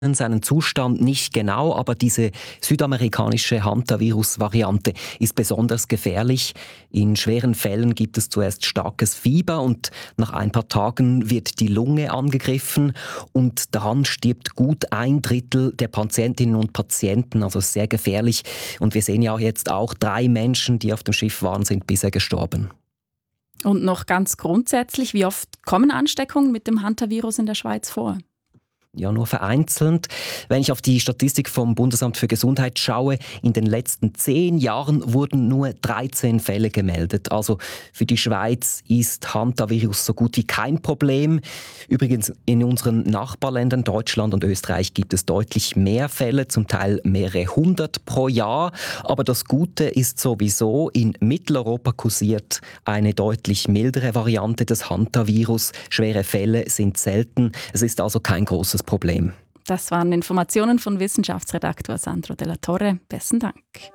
seinen Zustand nicht genau, aber diese südamerikanische Hantavirus-Variante ist besonders gefährlich. In schweren Fällen gibt es zuerst starkes Fieber und nach ein paar Tagen wird die Lunge angegriffen und daran stirbt gut 1/3 der Patientinnen und Patienten, also sehr gefährlich. Und wir sehen ja jetzt auch 3 Menschen, die auf dem Schiff waren, sind bisher gestorben. Und noch ganz grundsätzlich, wie oft kommen Ansteckungen mit dem Hantavirus in der Schweiz vor? Ja, nur vereinzelt. Wenn ich auf die Statistik vom Bundesamt für Gesundheit schaue, in den letzten 10 Jahren wurden nur 13 Fälle gemeldet. Also für die Schweiz ist Hantavirus so gut wie kein Problem. Übrigens in unseren Nachbarländern Deutschland und Österreich gibt es deutlich mehr Fälle, zum Teil mehrere 100 pro Jahr. Aber das Gute ist sowieso, in Mitteleuropa kursiert eine deutlich mildere Variante des Hantavirus. Schwere Fälle sind selten. Es ist also kein großes Problem. Das waren Informationen von Wissenschaftsredaktor Sandro Della Torre. Besten Dank.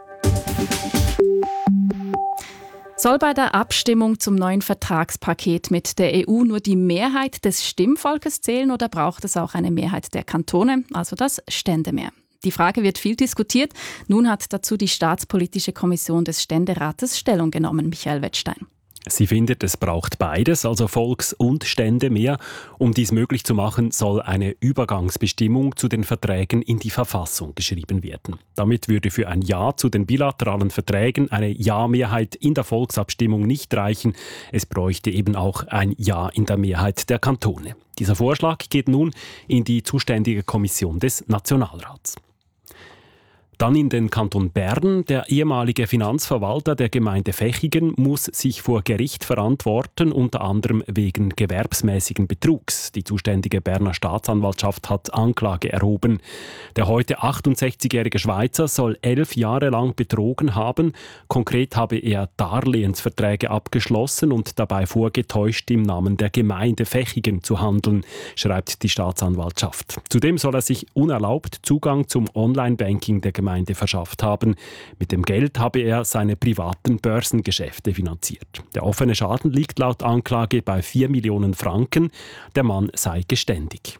Soll bei der Abstimmung zum neuen Vertragspaket mit der EU nur die Mehrheit des Stimmvolkes zählen oder braucht es auch eine Mehrheit der Kantone, also das Ständemehr? Die Frage wird viel diskutiert. Nun hat dazu die Staatspolitische Kommission des Ständerates Stellung genommen, Michael Wettstein. Sie findet, es braucht beides, also Volks- und Ständemehr. Um dies möglich zu machen, soll eine Übergangsbestimmung zu den Verträgen in die Verfassung geschrieben werden. Damit würde für ein Ja zu den bilateralen Verträgen eine Ja-Mehrheit in der Volksabstimmung nicht reichen. Es bräuchte eben auch ein Ja in der Mehrheit der Kantone. Dieser Vorschlag geht nun in die zuständige Kommission des Nationalrats. Dann in den Kanton Bern. Der ehemalige Finanzverwalter der Gemeinde Vechigen muss sich vor Gericht verantworten, unter anderem wegen gewerbsmäßigen Betrugs. Die zuständige Berner Staatsanwaltschaft hat Anklage erhoben. Der heute 68-jährige Schweizer soll 11 Jahre lang betrogen haben. Konkret habe er Darlehensverträge abgeschlossen und dabei vorgetäuscht, im Namen der Gemeinde Vechigen zu handeln, schreibt die Staatsanwaltschaft. Zudem soll er sich unerlaubt Zugang zum Online-Banking der Gemeinde verschafft haben. Mit dem Geld habe er seine privaten Börsengeschäfte finanziert. Der offene Schaden liegt laut Anklage bei 4 Millionen Franken. Der Mann sei geständig.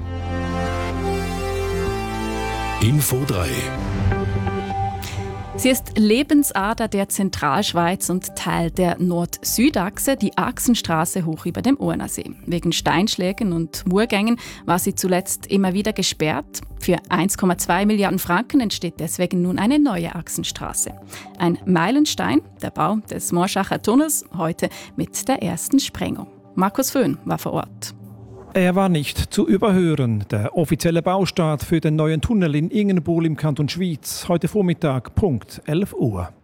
Info 3. Sie ist Lebensader der Zentralschweiz und Teil der Nord-Süd-Achse, die Achsenstraße hoch über dem Urnersee. Wegen Steinschlägen und Murgängen war sie zuletzt immer wieder gesperrt. Für 1,2 Milliarden Franken entsteht deswegen nun eine neue Achsenstraße. Ein Meilenstein, der Bau des Morschacher Tunnels, heute mit der ersten Sprengung. Markus Föhn war vor Ort. Er war nicht zu überhören. Der offizielle Baustart für den neuen Tunnel in Ingenburg im Kanton Schwyz. Heute Vormittag, Punkt 11 Uhr.